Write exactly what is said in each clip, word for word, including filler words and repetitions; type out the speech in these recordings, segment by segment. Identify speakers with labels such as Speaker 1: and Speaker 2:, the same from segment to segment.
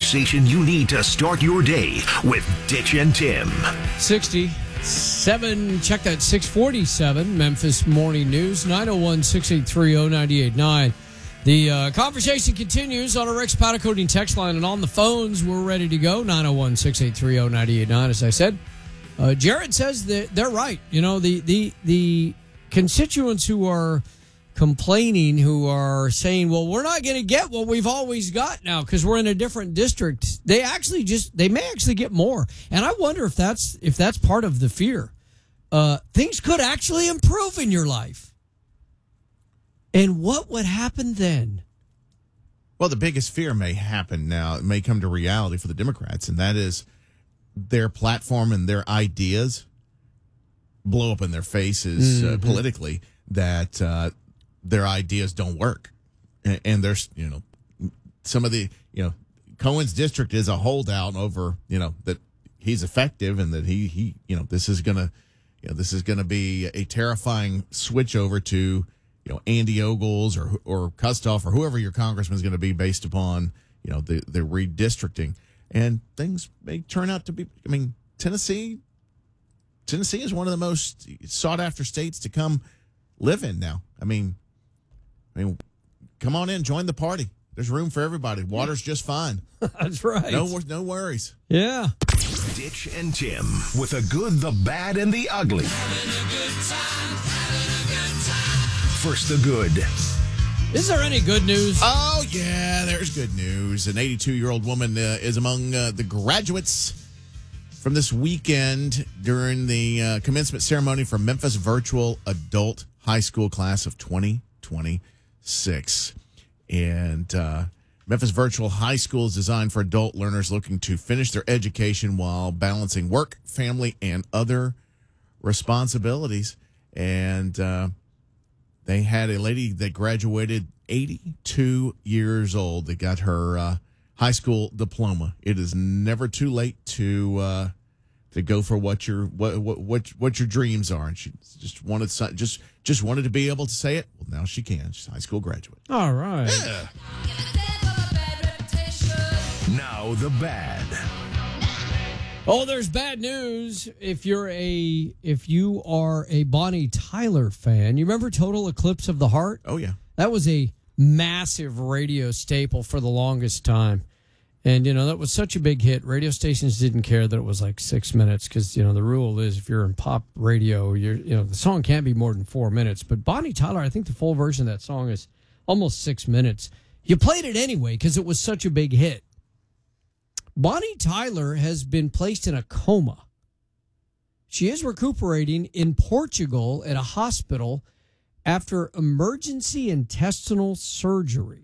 Speaker 1: conversation you need to start your day with Ditch and Tim.
Speaker 2: sixty-seven, check that, six forty-seven, Memphis Morning News, nine oh one, six eight three, oh nine eight nine. The uh, conversation continues on our Rex Powder Coating text line, and on the phones, we're ready to go, nine oh one, six eight three, oh nine eight nine, as I said. Uh, Jared says that they're right. You know, the, the, the constituents who are complaining, who are saying, well, we're not going to get what we've always got now because we're in a different district. They actually just, they may actually get more. And I wonder if that's, if that's part of the fear. Uh, things could actually improve in your life. And what would happen then?
Speaker 3: Well, the biggest fear may happen now, it may come to reality for the Democrats, and that is their platform and their ideas blow up in their faces mm-hmm. uh, politically, that uh, their ideas don't work. And, and there's, you know, some of the, you know, Cohen's district is a holdout over, you know, that he's effective and that he, he you know, this is going to, you know, this is going to be a terrifying switch over to, you know, Andy Ogles or or Kustoff or whoever your congressman is going to be based upon, you know, the, the redistricting. And things may turn out to be, I mean, Tennessee, Tennessee is one of the most sought after states to come live in now. I mean, I mean, come on in, join the party. There's room for everybody. Water's just fine.
Speaker 2: That's right.
Speaker 3: No, no worries.
Speaker 2: Yeah.
Speaker 1: Ditch and Tim with the good, the bad, and the ugly. First, the good.
Speaker 2: Is there any good news?
Speaker 3: Oh, yeah, there's good news. An eighty-two-year-old woman uh, is among uh, the graduates from this weekend during the uh, commencement ceremony for Memphis Virtual Adult High School class of twenty twenty-six. And uh, Memphis Virtual High School is designed for adult learners looking to finish their education while balancing work, family, and other responsibilities. And uh, they had a lady that graduated eighty-two years old that got her uh, high school diploma. It is never too late to uh, to go for what your what what what your dreams are. And she just wanted just just wanted to be able to say it. Well, now she can. She's a high school graduate.
Speaker 2: All right.
Speaker 3: Yeah.
Speaker 1: Now the bad.
Speaker 2: Oh, there's bad news if you're a if you are a Bonnie Tyler fan. You remember Total Eclipse of the Heart?
Speaker 3: Oh yeah.
Speaker 2: That was a massive radio staple for the longest time. And, you know, that was such a big hit. Radio stations didn't care that it was like six minutes because, you know, the rule is if you're in pop radio, you're, you know, the song can't be more than four minutes. But Bonnie Tyler, I think the full version of that song is almost six minutes. You played it anyway because it was such a big hit. Bonnie Tyler has been placed in a coma. She is recuperating in Portugal at a hospital after emergency intestinal surgery.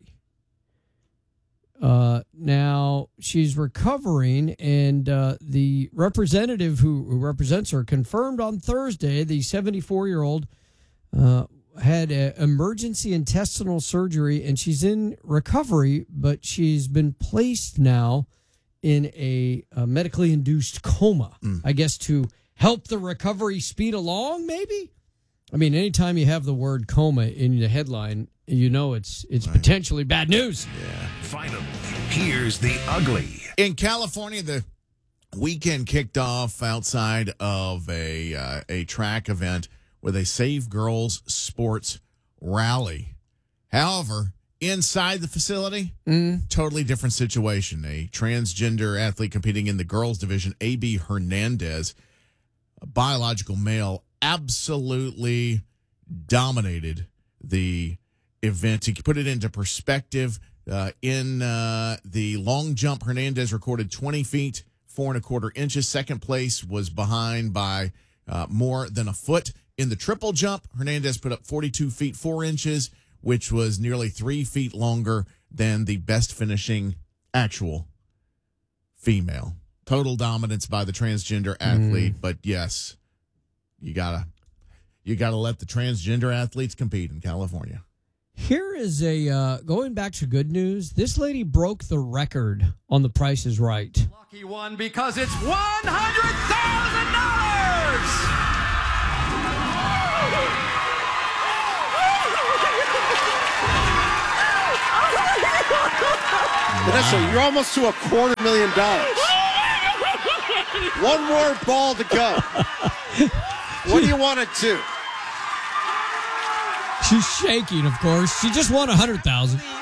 Speaker 2: Uh, now, she's recovering, and uh, the representative who, who represents her confirmed on Thursday the seventy-four-year-old uh, had a emergency intestinal surgery, and she's in recovery, but she's been placed now in a, a medically induced coma, mm. I guess, to help the recovery speed along, maybe? I mean, anytime you have the word coma in the headline, you know it's it's right. Potentially bad news.
Speaker 1: Yeah. Finally, here's the ugly.
Speaker 3: In California, the weekend kicked off outside of a uh, a track event with a Save Girls Sports rally. However, inside the facility, mm. totally different situation. A transgender athlete competing in the girls division, A B Hernandez, a biological male, absolutely dominated the event. To put it into perspective, uh, in uh, the long jump, Hernandez recorded twenty feet, four and a quarter inches. Second place was behind by uh, more than a foot. In the triple jump, Hernandez put up forty-two feet, four inches, which was nearly three feet longer than the best finishing actual female. Total dominance by the transgender athlete, mm. but yes, you gotta you gotta let the transgender athletes compete in California.
Speaker 2: Here is a, uh, going back to good news, this lady broke the record on The Price is Right.
Speaker 4: Lucky one because it's one hundred thousand dollars!
Speaker 5: Vanessa, you're almost to a quarter million dollars. One more ball to go. What do you want to do?
Speaker 2: She's shaking, of course. She just won one hundred thousand dollars.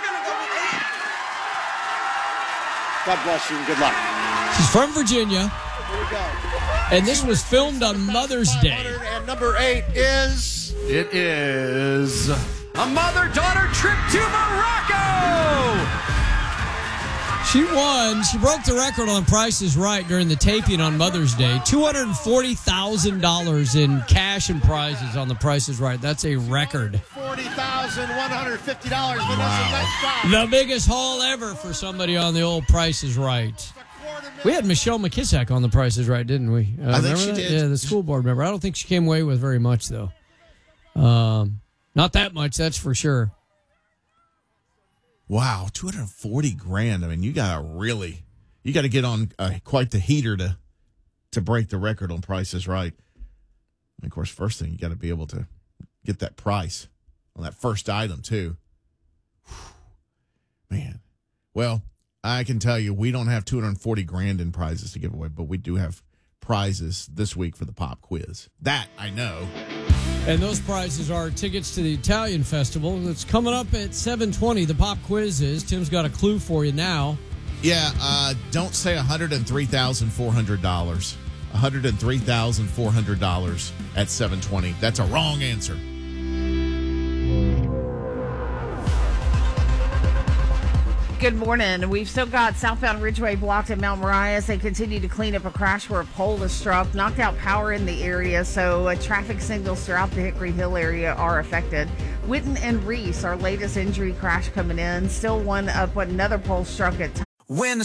Speaker 5: God bless you and good luck.
Speaker 2: She's from Virginia.
Speaker 5: Here we go.
Speaker 2: And this was filmed on Mother's Day.
Speaker 5: And number eight is...
Speaker 4: It is a mother-daughter trip to Morocco.
Speaker 2: She won. She broke the record on Price is Right during the taping on Mother's Day. two hundred forty thousand dollars in cash and prizes on the Price is Right. That's a record.
Speaker 5: forty thousand one hundred fifty dollars. Vanessa, nice job.
Speaker 2: The biggest haul ever for somebody on the old Price is Right. We had Michelle McKissack on the Price is Right, didn't we? Uh,
Speaker 3: I think
Speaker 2: remember
Speaker 3: she
Speaker 2: that?
Speaker 3: did.
Speaker 2: Yeah, the school board member. I don't think she came away with very much, though. Um, not that much, that's for sure.
Speaker 3: Wow, two hundred forty grand. I mean, you got to really, you got to get on uh, quite the heater to to break the record on Price is Right. And of course, first thing, you got to be able to get that price on that first item, too. Whew. Man. Well, I can tell you, we don't have two hundred forty grand in prizes to give away, but we do have prizes this week for the pop quiz. That I know.
Speaker 2: And those prizes are tickets to the Italian Festival. That's coming up at seven twenty. The pop quiz is. Tim's got a clue for you now.
Speaker 3: Yeah, uh, don't say one hundred three thousand four hundred dollars. one hundred three thousand four hundred dollars at seven twenty. That's a wrong answer.
Speaker 6: Good morning. We've still got southbound Ridgeway blocked at Mount Moriah as they continue to clean up a crash where a pole is struck, knocked out power in the area, so uh, traffic signals throughout the Hickory Hill area are affected. Witten and Reese, our latest injury crash coming in. Still one up, what another pole struck at.
Speaker 7: When